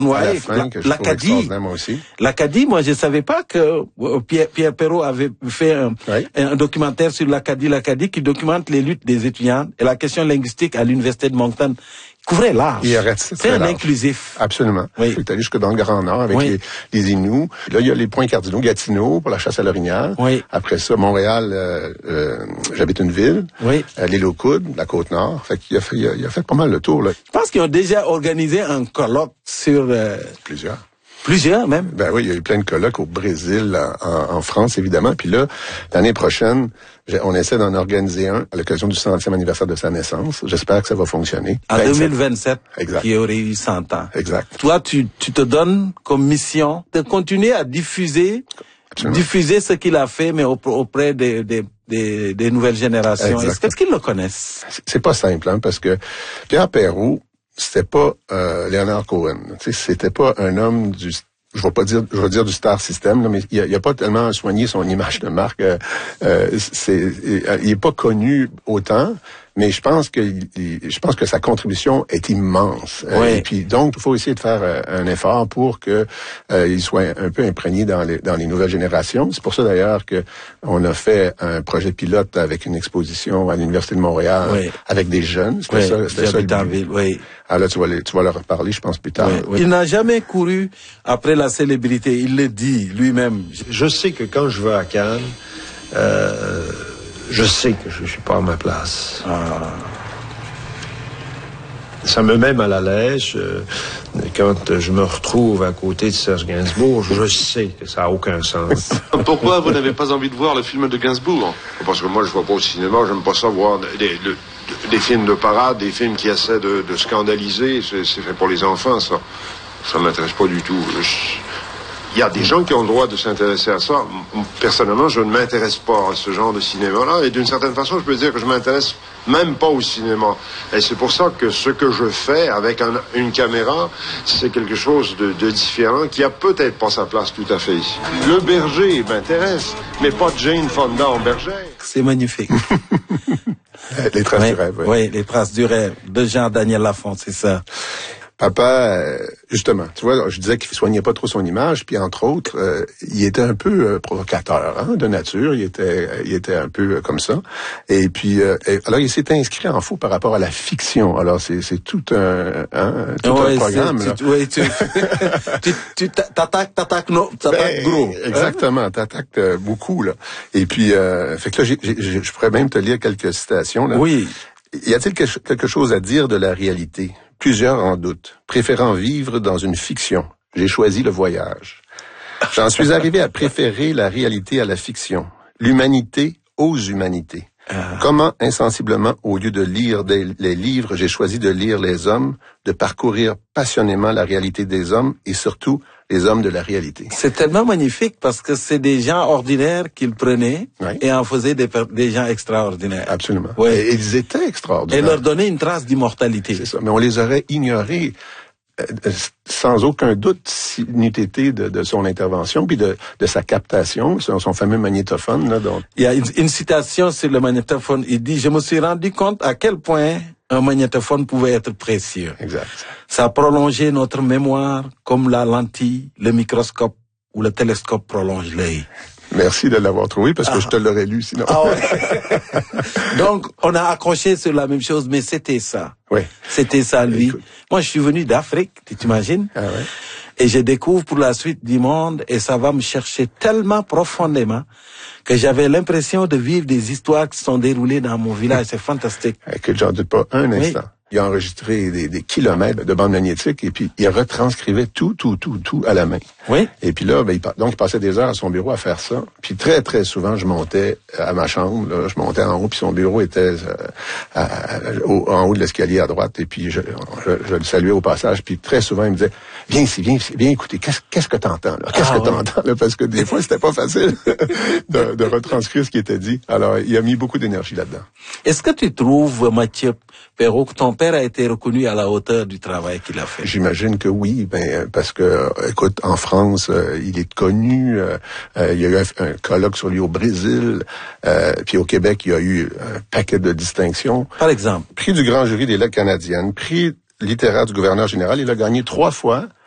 à la fin, que je trouve extraordinaire moi aussi. L'Acadie, moi je savais pas que Pierre Perrault avait fait un documentaire sur l'Acadie qui documente les luttes des étudiants et la question linguistique à l'université de Moncton. Couvrait large. C'est un inclusif. Absolument. Oui. Tu es allé jusque dans le Grand Nord avec les Inuits. Là, il y a les points cardinaux, Gatineau pour la chasse à l'orignal. Oui. Après ça, Montréal, j'habite une ville. Oui. L'île aux Coudes, la Côte-Nord. Fait qu'il a fait pas mal le tour, là. Je pense qu'ils ont déjà organisé un colloque sur... Plusieurs même. Ben oui, il y a eu plein de colloques au Brésil, en France évidemment. Puis là, l'année prochaine, on essaie d'en organiser un à l'occasion du 100e anniversaire de sa naissance. J'espère que ça va fonctionner. En 2027, exact. Qui aurait eu 100 ans. Exact. Toi, tu te donnes comme mission de continuer à diffuser ce qu'il a fait, mais auprès des nouvelles générations. Est-ce qu'ils le connaissent? C'est pas simple, hein, parce que Pierre Perrault, c'était pas Leonard Cohen. Tu sais, c'était pas un homme je vais dire du star system, là, mais il a pas tellement soigné son image de marque. Il est pas connu autant, mais je pense que sa contribution est immense. Et puis donc il faut essayer de faire un effort pour que il soit un peu imprégné dans les nouvelles générations. C'est pour ça d'ailleurs que on a fait un projet pilote avec une exposition à l'Université de Montréal avec des jeunes. C'était ça le but. Oui. Alors là, tu vas leur reparler, je pense, plus tard. Oui. Il n'a jamais couru après la célébrité. Il le dit lui-même. Je sais que quand je vais à Cannes, je sais que je suis pas à ma place. Ça me met mal à l'aise quand je me retrouve à côté de Serge Gainsbourg. Je sais que ça a aucun sens. Pourquoi vous n'avez pas envie de voir le film de Gainsbourg? Parce que moi, je vois pas au cinéma, j'aime pas ça voir des films de parade, des films qui essaient de scandaliser. C'est fait pour les enfants, ça. Ça m'intéresse pas du tout. Il y a des gens qui ont le droit de s'intéresser à ça. Personnellement, je ne m'intéresse pas à ce genre de cinéma-là. Et d'une certaine façon, je peux dire que je m'intéresse même pas au cinéma. Et c'est pour ça que ce que je fais avec une caméra, c'est quelque chose de différent qui a peut-être pas sa place tout à fait ici. Le berger m'intéresse, mais pas Jane Fonda en bergère. C'est magnifique. Les traces du rêve, oui, les traces du rêve de Jean-Daniel Lafont, c'est ça. Papa, justement, tu vois, je disais qu'il soignait pas trop son image, puis entre autres, il était un peu provocateur, hein, de nature. Il était un peu comme ça. Et puis, alors il s'est inscrit en faux par rapport à la fiction. Alors c'est tout un programme. Tu t'attaques gros. Exactement, t'attaques beaucoup là. Et puis, fait que là, je pourrais même te lire quelques citations là. Oui. Y a-t-il quelque chose à dire de la réalité? Plusieurs en doutent, préférant vivre dans une fiction. J'ai choisi le voyage. J'en suis arrivé à préférer la réalité à la fiction, l'humanité aux humanités. Comment, insensiblement, au lieu de lire les livres, j'ai choisi de lire les hommes, de parcourir passionnément la réalité des hommes et surtout les hommes de la réalité. C'est tellement magnifique parce que c'est des gens ordinaires qu'il prenait et en faisait des gens extraordinaires. Absolument. Ouais. Et ils étaient extraordinaires. Et leur donner une trace d'immortalité. C'est ça. Mais on les aurait ignorés sans aucun doute s'il n'eût été de son intervention puis de sa captation, son fameux magnétophone. Là, donc. Il y a une citation sur le magnétophone. Il dit « Je me suis rendu compte à quel point un magnétophone pouvait être précieux. » Exact. Ça a prolongé notre mémoire comme la lentille, le microscope ou le télescope prolonge l'œil. Merci de l'avoir trouvé parce que je te l'aurais lu sinon. Donc, on a accroché sur la même chose, mais c'était ça. Oui. C'était ça, lui. Écoute. Moi, je suis venu d'Afrique, tu t'imagines? Ah ouais. Et je découvre pour la suite du monde et ça va me chercher tellement profondément que j'avais l'impression de vivre des histoires qui se sont déroulées dans mon village. C'est fantastique. Que j'en doute pas un instant. Il a enregistré des kilomètres de bandes magnétiques et puis il retranscrivait tout à la main. Oui. Et puis là, donc il passait des heures à son bureau à faire ça. Puis très, très souvent, je montais à ma chambre, là, je montais en haut, puis son bureau était en haut de l'escalier à droite. Et puis je le saluais au passage. Puis très souvent, il me disait, viens ici, viens écouter. Qu'est-ce que t'entends là? Qu'est-ce que t'entends là? Parce que des fois, c'était pas facile de retranscrire ce qui était dit. Alors, il a mis beaucoup d'énergie là-dedans. Est-ce que tu trouves, Mathieu Perrault, que ton père a été reconnu à la hauteur du travail qu'il a fait? J'imagine que oui, parce que, écoute, en France, il est connu. Il y a eu un colloque sur lui au Brésil. Puis au Québec, il y a eu un paquet de distinctions. Par exemple? Prix du grand jury des lettres canadiennes, prix littéraire du gouverneur général. Il a gagné 3 fois